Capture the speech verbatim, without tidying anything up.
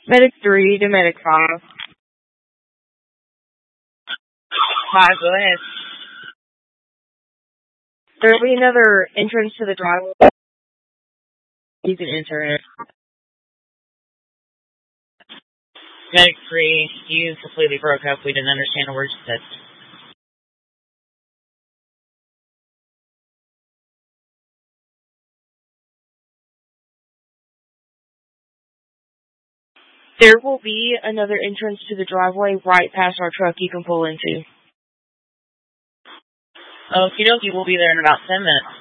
Medic three to Medic five. Five, go ahead. There will be another entrance to the driveway. You can enter it. Medic three, you completely broke up. We didn't understand a word you said. There will be another entrance to the driveway right past our truck you can pull into. Okie dokie, we'll be there in about ten minutes.